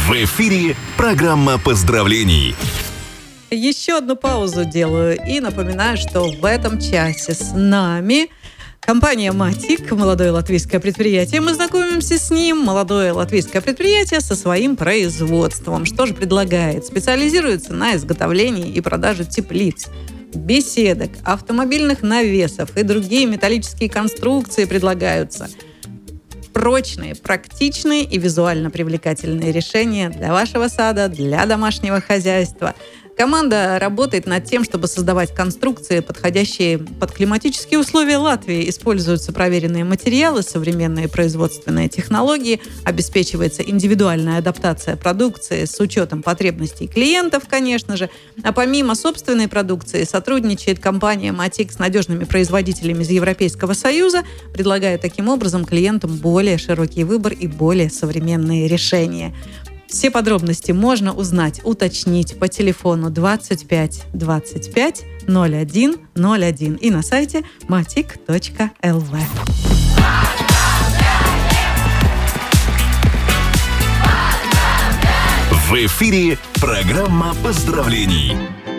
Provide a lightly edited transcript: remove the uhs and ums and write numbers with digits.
В эфире программа поздравлений. Еще одну паузу делаю и напоминаю, что в этом часе с нами компания «Матик», молодое латвийское предприятие. Мы знакомимся с ним. Молодое латвийское предприятие со своим производством. Что же предлагает? Специализируется на изготовлении и продаже теплиц, беседок, автомобильных навесов и другие металлические конструкции предлагаются. Прочные, практичные и визуально привлекательные решения для вашего сада, для домашнего хозяйства. Команда работает над тем, чтобы создавать конструкции, подходящие под климатические условия Латвии. Используются проверенные материалы, современные производственные технологии, обеспечивается индивидуальная адаптация продукции с учетом потребностей клиентов, конечно же. А помимо собственной продукции сотрудничает компания «Матик» с надежными производителями из Европейского Союза, предлагая таким образом клиентам более широкий выбор и более современные решения. Все подробности можно узнать, уточнить по телефону 25 25 01 01 и на сайте matic.lv. В эфире программа поздравлений.